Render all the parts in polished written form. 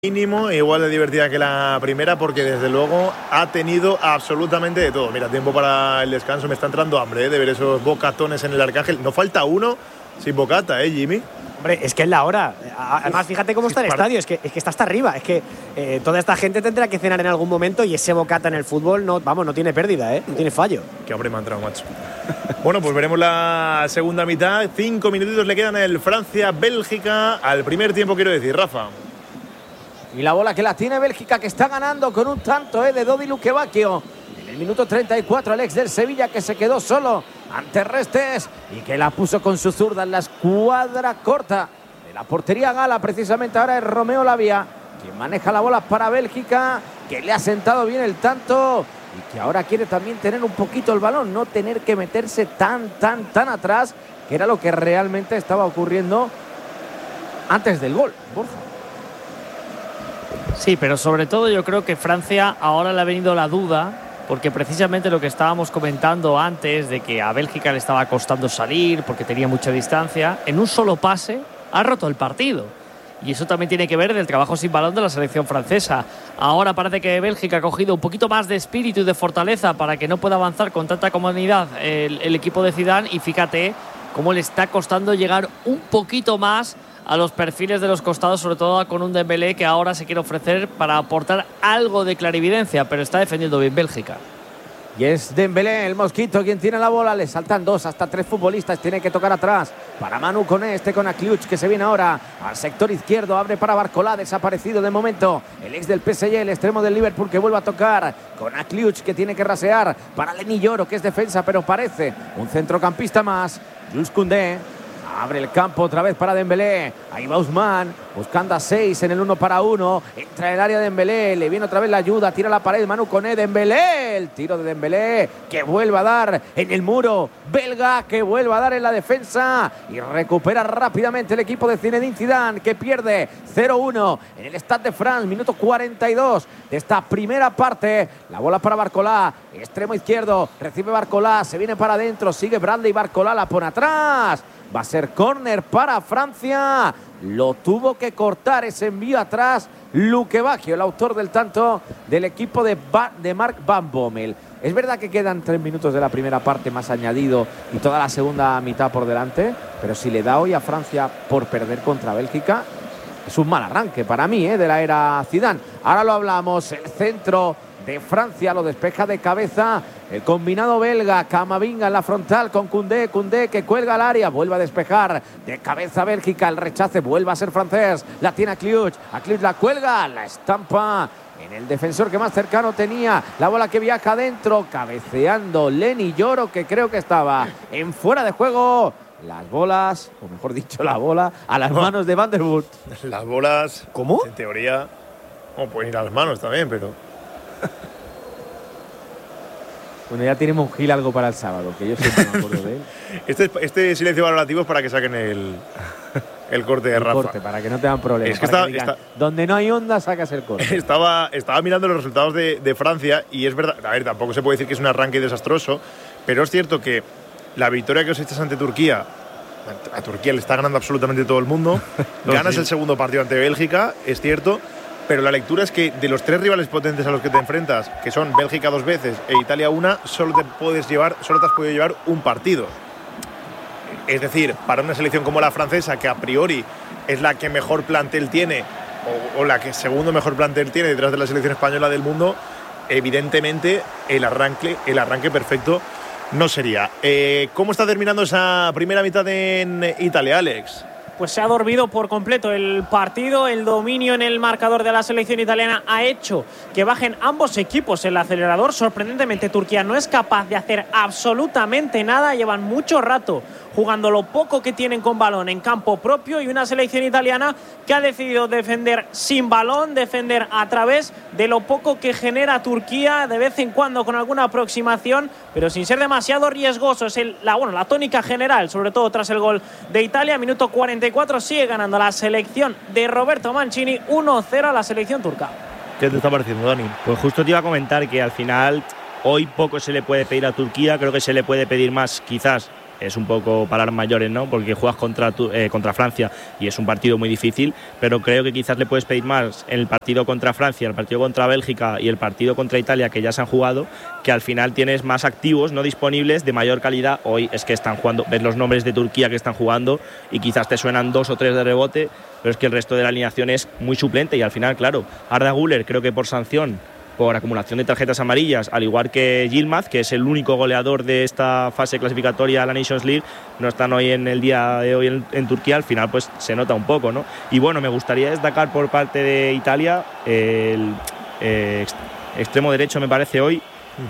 mínimo igual de divertida que la primera, porque desde luego ha tenido absolutamente de todo. Mira, tiempo para el descanso, me está entrando hambre de ver esos bocatones en el Arcángel. No falta uno sin bocata, Jimmy. Hombre, es que es la hora. Además, fíjate cómo está el estadio. Es que está hasta arriba. Es que toda esta gente tendrá que cenar en algún momento y ese bocata en el fútbol no tiene pérdida, no tiene fallo. Qué hambre me ha entrado, macho. Bueno, pues veremos la segunda mitad. 5 minutitos le quedan el Francia-Bélgica. Al primer tiempo, quiero decir, Rafa. Y la bola que la tiene Bélgica, que está ganando con un tanto de Dodi Lukebakio. En el minuto 34, el ex del Sevilla, que se quedó solo ante Restes y que la puso con su zurda en la escuadra corta de la portería gala. Precisamente ahora es Romeo Lavia quien maneja la bola para Bélgica, que le ha sentado bien el tanto y que ahora quiere también tener un poquito el balón, no tener que meterse tan atrás, que era lo que realmente estaba ocurriendo antes del gol. Borja. Sí, pero sobre todo yo creo que Francia ahora le ha venido la duda, porque precisamente lo que estábamos comentando antes de que a Bélgica le estaba costando salir porque tenía mucha distancia, en un solo pase ha roto el partido. Y eso también tiene que ver del trabajo sin balón de la selección francesa. Ahora parece que Bélgica ha cogido un poquito más de espíritu y de fortaleza para que no pueda avanzar con tanta comodidad el equipo de Zidane, y fíjate cómo le está costando llegar un poquito más a los perfiles de los costados, sobre todo con un Dembélé que ahora se quiere ofrecer para aportar algo de clarividencia, pero está defendiendo bien Bélgica. Y es Dembélé, el mosquito, quien tiene la bola. Le saltan 2 hasta 3 futbolistas. Tiene que tocar atrás para Manu Koné, con Akliuch, que se viene ahora al sector izquierdo. Abre para Barcola, desaparecido de momento el ex del PSG, el extremo del Liverpool, que vuelve a tocar con Akliuch, que tiene que rasear para Lenny Yoro, que es defensa, pero parece un centrocampista más. Jules Koundé abre el campo otra vez para Dembélé. Ahí va Ousmane buscando a 6 en el 1 para 1. Entra en el área de Dembélé. Le viene otra vez la ayuda. Tira la pared. Manu Koné. Dembélé. El tiro de Dembélé, que vuelve a dar en el muro belga, que vuelve a dar en la defensa. Y recupera rápidamente el equipo de Zinedine Zidane, que pierde 0-1 en el Stade de France. Minuto 42 de esta primera parte. La bola para Barcola. Extremo izquierdo. Recibe Barcola. Se viene para adentro. Sigue Bradley. Barcola la pone atrás. Va a ser córner para Francia. Lo tuvo que cortar ese envío atrás Lukebakio, el autor del tanto del equipo de Mark Van Bommel. Es verdad que quedan 3 minutos de la primera parte más añadido y toda la segunda mitad por delante, pero si le da hoy a Francia por perder contra Bélgica, es un mal arranque para mí de la era Zidane. Ahora lo hablamos, el centro de Francia lo despeja de cabeza el combinado belga. Camavinga en la frontal con Koundé que cuelga al área, vuelve a despejar de cabeza Bélgica, el rechace vuelve a ser francés, la tiene Akliuch la cuelga, la estampa en el defensor que más cercano tenía, la bola que viaja adentro, cabeceando Lenny Yoro, que creo que estaba en fuera de juego. Las bolas, o mejor dicho la bola, a las manos de Van der Voort. Las bolas, ¿cómo? En teoría, pueden ir a las manos también, pero... Bueno, ya tenemos Gil algo para el sábado, que yo siempre me acuerdo de él. Este silencio valorativo es para que saquen el corte de Rafa. Corte, para que no tengan problemas. Es que digan, donde no hay onda, sacas el corte. Estaba mirando los resultados de Francia y es verdad, a ver, tampoco se puede decir que es un arranque desastroso, pero es cierto que la victoria que os echas ante Turquía, a Turquía le está ganando absolutamente todo el mundo. Ganas el segundo partido ante Bélgica, es cierto. Pero la lectura es que de los 3 rivales potentes a los que te enfrentas, que son Bélgica 2 veces e Italia 1, solo te has podido llevar un partido. Es decir, para una selección como la francesa, que a priori es la que mejor plantel tiene, o la que segundo mejor plantel tiene detrás de la selección española del mundo, evidentemente el arranque perfecto no sería. ¿Cómo está terminando esa primera mitad en Italia, Alex? Pues se ha dormido por completo el partido. El dominio en el marcador de la selección italiana ha hecho que bajen ambos equipos el acelerador. Sorprendentemente, Turquía no es capaz de hacer absolutamente nada. Llevan mucho rato jugando lo poco que tienen con balón en campo propio, y una selección italiana que ha decidido defender sin balón, defender a través de lo poco que genera Turquía, de vez en cuando con alguna aproximación, pero sin ser demasiado riesgoso. Es la tónica general, sobre todo tras el gol de Italia. Minuto 44, sigue ganando la selección de Roberto Mancini, 1-0 a la selección turca. ¿Qué te está pareciendo, Dani? Pues justo te iba a comentar que al final hoy poco se le puede pedir a Turquía. Creo que se le puede pedir más quizás es un poco palabras mayores, ¿no? Porque juegas contra Francia y es un partido muy difícil, pero creo que quizás le puedes pedir más en el partido contra Francia, el partido contra Bélgica y el partido contra Italia, que ya se han jugado, que al final tienes más activos no disponibles de mayor calidad. Hoy es que están jugando, ves los nombres de Turquía que están jugando y quizás te suenan 2 o 3 de rebote, pero es que el resto de la alineación es muy suplente y al final, claro, Arda Güler creo que por sanción, por acumulación de tarjetas amarillas, al igual que Yilmaz, que es el único goleador de esta fase clasificatoria a la Nations League, no están hoy en el día de hoy en Turquía, al final pues se nota un poco, ¿no? Y bueno, me gustaría destacar por parte de Italia el extremo derecho, me parece hoy,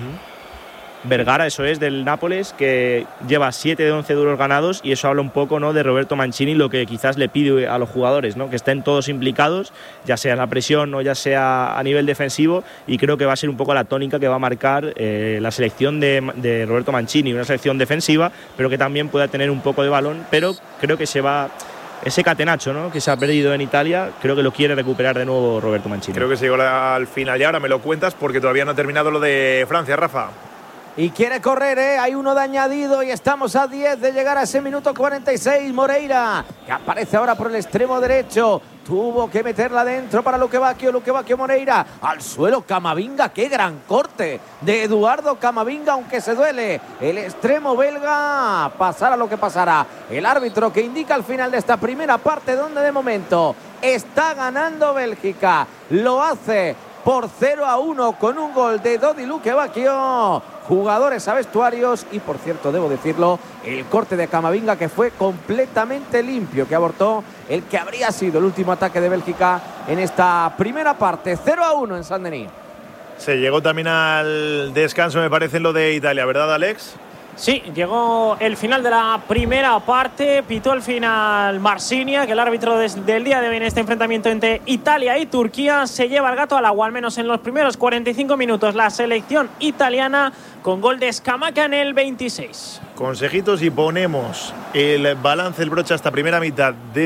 Vergara, eso es, del Nápoles, que lleva 7 de 11 duelos ganados, y eso habla un poco, ¿no?, de Roberto Mancini, lo que quizás le pide a los jugadores, ¿no?, que estén todos implicados, ya sea en la presión o ya sea a nivel defensivo, y creo que va a ser un poco la tónica que va a marcar la selección de Roberto Mancini, una selección defensiva, pero que también pueda tener un poco de balón, pero creo que se va... Ese catenaccio, ¿no?, que se ha perdido en Italia, creo que lo quiere recuperar de nuevo Roberto Mancini. Creo que se llegó al final y ahora me lo cuentas porque todavía no ha terminado lo de Francia, Rafa. Y quiere correr, hay uno de añadido y estamos a 10 de llegar a ese minuto 46. Moreira, que aparece ahora por el extremo derecho. Tuvo que meterla dentro para Luque Bacchio Moreira. Al suelo Camavinga, qué gran corte de Eduardo Camavinga, aunque se duele. El extremo belga, pasará lo que pasará. El árbitro que indica al final de esta primera parte, donde de momento está ganando Bélgica. Lo hace por 0-1 con un gol de Dodi Luque Bacchio. Jugadores a vestuarios y, por cierto, debo decirlo, el corte de Camavinga que fue completamente limpio, que abortó el que habría sido el último ataque de Bélgica en esta primera parte. 0-1 en Saint-Denis. Se llegó también al descanso, me parece, en lo de Italia, ¿verdad, Alex? Sí, llegó el final de la primera parte, pitó el final Marsinia, que el árbitro del día de hoy en este enfrentamiento entre Italia y Turquía se lleva el gato al agua, al menos en los primeros 45 minutos, la selección italiana con gol de Scamacca en el 26. Consejitos y ponemos el balance, el broche a esta primera mitad de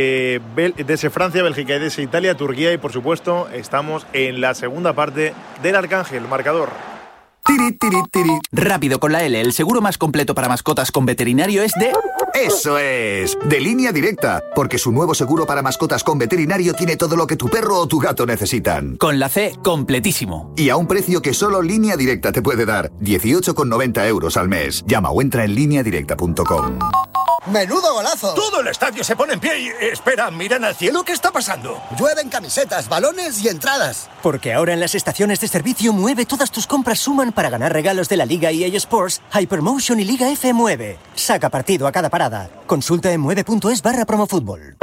ese Francia-Bélgica y de ese Italia-Turquía y por supuesto estamos en la segunda parte del Arcángel, marcador. Tiri, tiri, tiri. Rápido con la L, el seguro más completo para mascotas con veterinario es de... ¡Eso es! De Línea Directa, porque su nuevo seguro para mascotas con veterinario tiene todo lo que tu perro o tu gato necesitan. Con la C, completísimo. Y a un precio que solo Línea Directa te puede dar, 18,90 € al mes. Llama o entra en lineadirecta.com. ¡Menudo golazo! Todo el estadio se pone en pie y... Espera, miran al cielo, ¿qué está pasando? Llueven camisetas, balones y entradas. Porque ahora en las estaciones de servicio Mueve todas tus compras suman para ganar regalos de la Liga EA Sports, Hypermotion y Liga F Mueve. Saca partido a cada parada. Consulta en mueve.es/promofutbol.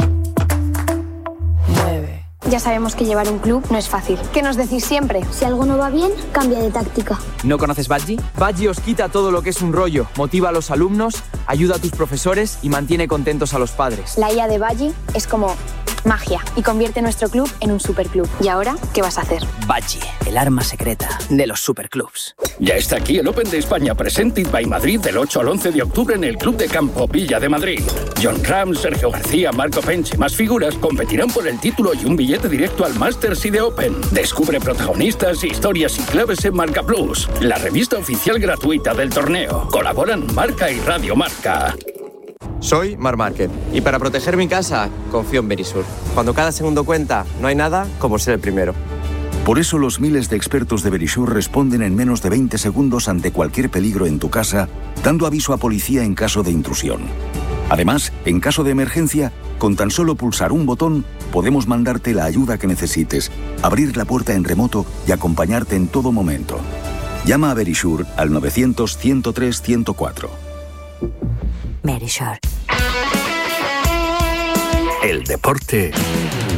Mueve. Ya sabemos que llevar un club no es fácil. ¿Qué nos decís siempre? Si algo no va bien, cambia de táctica. ¿No conoces Badgie? Badgie os quita todo lo que es un rollo, motiva a los alumnos, ayuda a tus profesores y mantiene contentos a los padres. La IA de Badgie es como magia y convierte nuestro club en un superclub. ¿Y ahora qué vas a hacer? Badgie, el arma secreta de los superclubs. Ya está aquí el Open de España Presented by Madrid del 8 al 11 de octubre en el Club de Campo Villa de Madrid. John Ram, Sergio García, Marco Pench y más figuras competirán por el título y un billete directo al Masters y de Open. Descubre protagonistas, historias y claves en Marca Plus, la revista oficial gratuita del torneo. Colaboran Marca y Radio Marca. Soy Marc Márquez y para proteger mi casa confío en Verisur. Cuando cada segundo cuenta, no hay nada como ser el primero. Por eso los miles de expertos de Verisur responden en menos de 20 segundos ante cualquier peligro en tu casa, dando aviso a policía en caso de intrusión. Además, en caso de emergencia, con tan solo pulsar un botón, podemos mandarte la ayuda que necesites, abrir la puerta en remoto y acompañarte en todo momento. Llama a Verisur al 900-103-104. Verisur. El deporte